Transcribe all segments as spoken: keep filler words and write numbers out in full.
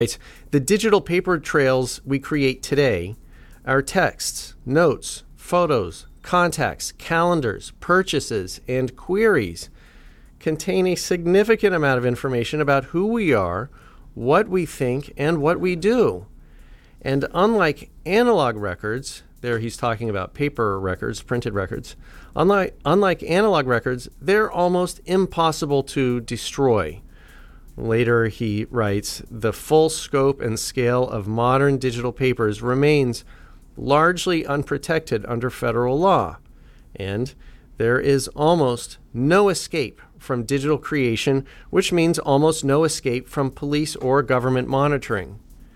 Right. The digital paper trails we create today, our texts, notes, photos, contacts, calendars, purchases, and queries contain a significant amount of information about who we are, what we think, and what we do. And unlike analog records, there he's talking about paper records, printed records, unlike, unlike analog records, they're almost impossible to destroy. Later, he writes, the full scope and scale of modern digital papers remains largely unprotected under federal law, and there is almost no escape from digital creation, which means almost no escape from police or government monitoring.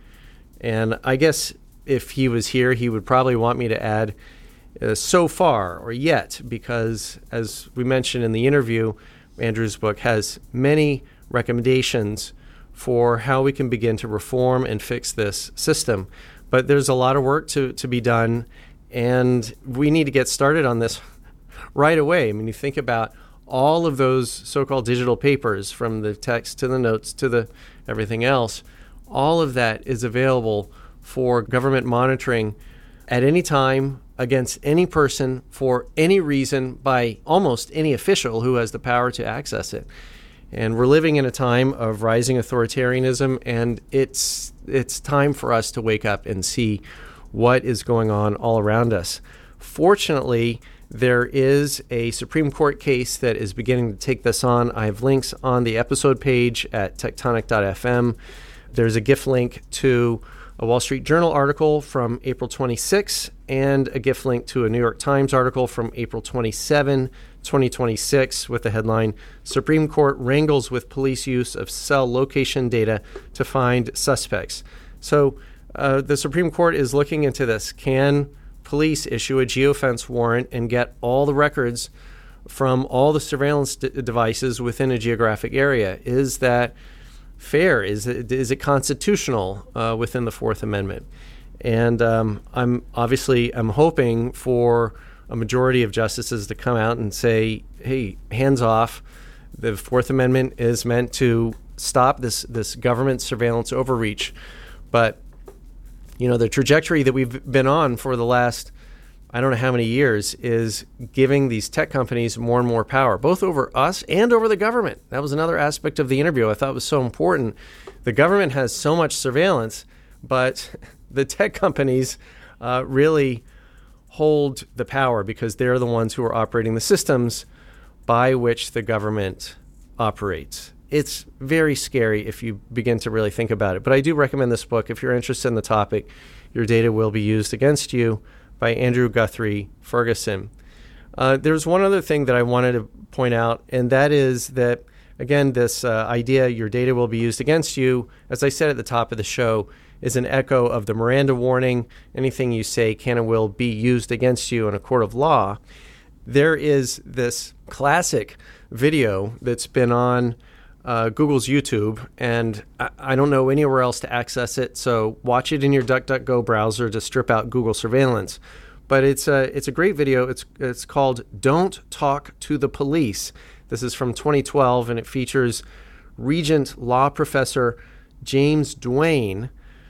And I guess if he was here, he would probably want me to add uh, so far or yet, because as we mentioned in the interview, Andrew's book has many recommendations for how we can begin to reform and fix this system. But there's a lot of work to, to be done, and we need to get started on this right away. I mean, you think about all of those so-called digital papers, from the text to the notes to the everything else, all of that is available for government monitoring at any time, against any person, for any reason, by almost any official who has the power to access it. And we're living in a time of rising authoritarianism, and it's it's time for us to wake up and see what is going on all around us. Fortunately, there is a Supreme Court case that is beginning to take this on. I have links on the episode page at tectonic dot f m. There's a GIF link to a Wall Street Journal article from April twenty-sixth and a GIF link to a New York Times article from April twenty-seventh, twenty twenty-six, with the headline, Supreme Court Wrangles with Police Use of Cell Location Data to Find Suspects. So uh, the Supreme Court is looking into this. Can police issue a geofence warrant and get all the records from all the surveillance d- devices within a geographic area? Is that fair? Is it, is it constitutional uh, within the Fourth Amendment? And um, I'm obviously I'm hoping for a majority of justices to come out and say, hey, hands off. The Fourth Amendment is meant to stop this, this government surveillance overreach. But, you know, the trajectory that we've been on for the last, I don't know how many years, is giving these tech companies more and more power, both over us and over the government. That was another aspect of the interview I thought was so important. The government has so much surveillance, but the tech companies uh, really hold the power because they're the ones who are operating the systems by which the government operates. It's very scary if you begin to really think about it. But I do recommend this book if you're interested in the topic, Your Data Will Be Used Against You, by Andrew Guthrie Ferguson. Uh, there's one other thing that I wanted to point out, and that is that, again, this uh, idea, your data will be used against you, as I said at the top of the show, is an echo of the Miranda warning. Anything you say can and will be used against you in a court of law. There is this classic video that's been on uh, Google's YouTube, and I, I don't know anywhere else to access it, so watch it in your DuckDuckGo browser to strip out Google surveillance. But it's a, it's a great video. It's, it's called Don't Talk to the Police. This is from twenty twelve, and it features Regent Law Professor James Duane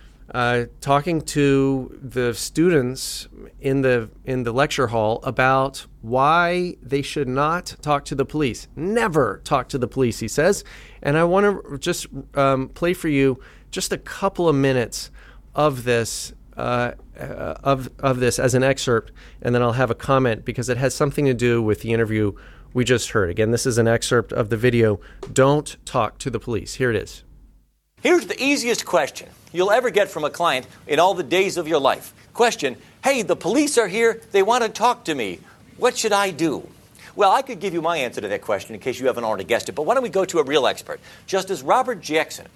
uh, talking to the students in the in the lecture hall about why they should not talk to the police. Never talk to the police, he says. And I want to just um, play for you just a couple of minutes of this uh, uh, of of this as an excerpt, and then I'll have a comment because it has something to do with the interview we just heard. Again, this is an excerpt of the video, Don't Talk to the Police. Here it is. Here's the easiest question you'll ever get from a client in all the days of your life. Question, hey, the police are here. They want to talk to me. What should I do? Well, I could give you my answer to that question in case you haven't already guessed it, but why don't we go to a real expert? Justice Robert Jackson,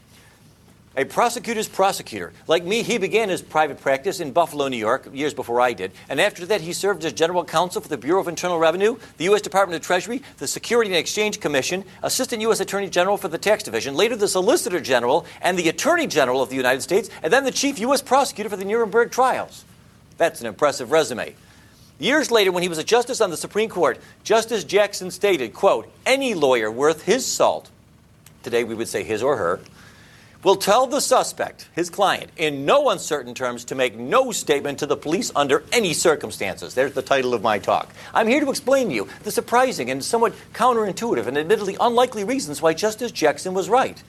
a prosecutor's prosecutor. Like me, he began his private practice in Buffalo, New York, years before I did. And after that, he served as general counsel for the Bureau of Internal Revenue, the U S Department of Treasury, the Security and Exchange Commission, assistant U S Attorney General for the Tax Division, later the Solicitor General and the Attorney General of the United States, and then the chief U S prosecutor for the Nuremberg trials. That's an impressive resume. Years later, when he was a justice on the Supreme Court, Justice Jackson stated, quote, any lawyer worth his salt, today we would say his or her, will tell the suspect, his client, in no uncertain terms to make no statement to the police under any circumstances. There's the title of my talk. I'm here to explain to you the surprising and somewhat counterintuitive and admittedly unlikely reasons why Justice Jackson was right.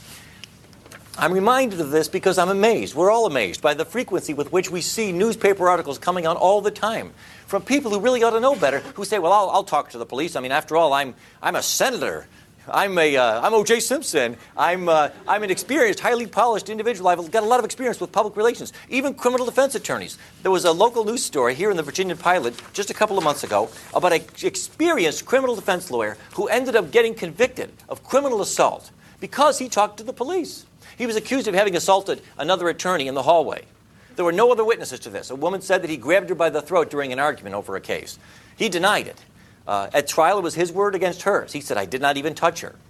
I'm reminded of this because I'm amazed, we're all amazed, by the frequency with which we see newspaper articles coming out all the time from people who really ought to know better, who say, well, I'll, I'll talk to the police. I mean, after all, I'm, I'm a senator. I'm a, uh, I'm O J Simpson. I'm, uh, I'm an experienced, highly polished individual. I've got a lot of experience with public relations, even criminal defense attorneys. There was a local news story here in the Virginia Pilot just a couple of months ago about an experienced criminal defense lawyer who ended up getting convicted of criminal assault because he talked to the police. He was accused of having assaulted another attorney in the hallway. There were no other witnesses to this. A woman said that he grabbed her by the throat during an argument over a case. He denied it. Uh, at trial, it was his word against hers. He said, I did not even touch her.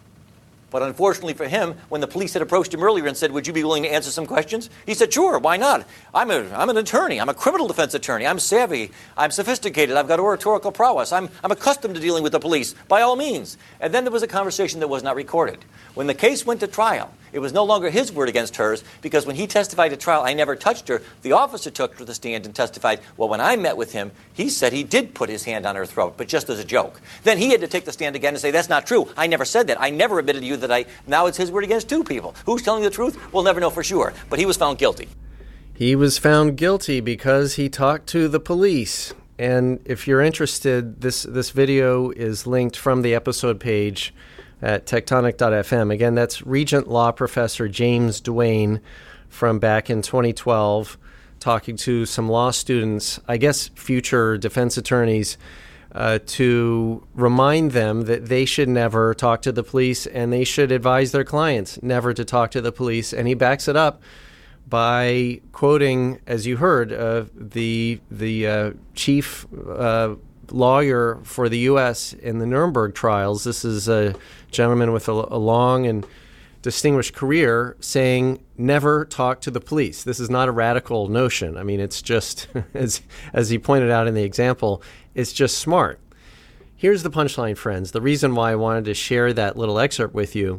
But unfortunately for him, when the police had approached him earlier and said, would you be willing to answer some questions? He said, sure, why not? I'm, a, I'm an attorney. I'm a criminal defense attorney. I'm savvy. I'm sophisticated. I've got oratorical prowess. I'm, I'm accustomed to dealing with the police, by all means. And then there was a conversation that was not recorded. When the case went to trial, it was no longer his word against hers, because when he testified at trial, I never touched her, the officer took her to the stand and testified, well, when I met with him, he said he did put his hand on her throat, but just as a joke. Then he had to take the stand again and say, that's not true. I never said that. I never admitted to you that I, now it's his word against two people. Who's telling the truth? We'll never know for sure. But he was found guilty. He was found guilty because he talked to the police. And if you're interested, this, this video is linked from the episode page at tectonic dot f m. Again, that's Regent Law Professor James Duane from back in twenty twelve, talking to some law students, I guess future defense attorneys, uh, to remind them that they should never talk to the police and they should advise their clients never to talk to the police. And he backs it up by quoting, as you heard, uh, the, the uh, chief uh, lawyer for the U S in the Nuremberg trials. This is a gentleman with a, a long and distinguished career saying never talk to the police. This is not a radical notion. I mean, it's just, as, as he pointed out in the example, it's just smart. Here's the punchline, friends. The reason why I wanted to share that little excerpt with you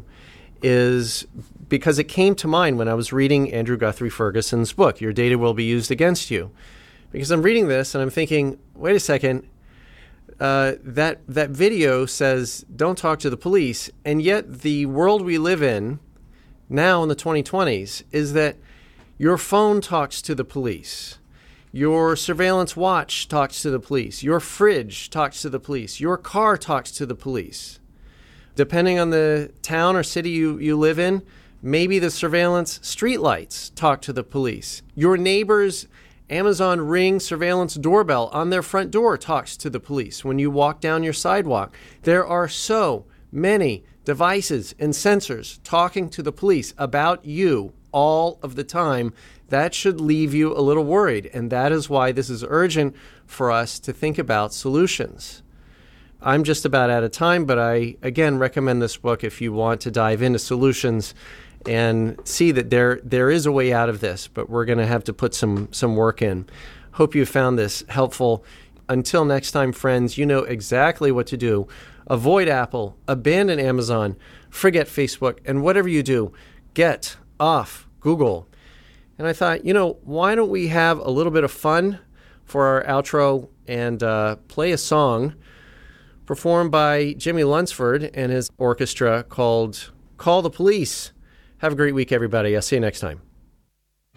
is because it came to mind when I was reading Andrew Guthrie Ferguson's book, Your Data Will Be Used Against You. Because I'm reading this and I'm thinking, wait a second, Uh, that that video says don't talk to the police, and yet the world we live in now in the twenty twenties is that your phone talks to the police, your surveillance watch talks to the police, your fridge talks to the police, your car talks to the police. Depending on the town or city you, you live in, maybe the surveillance streetlights talk to the police. Your neighbor's Amazon Ring surveillance doorbell on their front door talks to the police when you walk down your sidewalk. There are so many devices and sensors talking to the police about you all of the time. That should leave you a little worried, and that is why this is urgent for us to think about solutions. I'm just about out of time, but I, again, recommend this book if you want to dive into solutions and see that there there is a way out of this, but we're going to have to put some some work in. Hope you found this helpful. Until next time, friends, you know exactly what to do. Avoid Apple, abandon Amazon, forget Facebook, and whatever you do, get off Google. And I thought, you know, why don't we have a little bit of fun for our outro and uh, play a song performed by Jimmy Lunsford and his orchestra called Call the Police. Have a great week, everybody. I'll see you next time.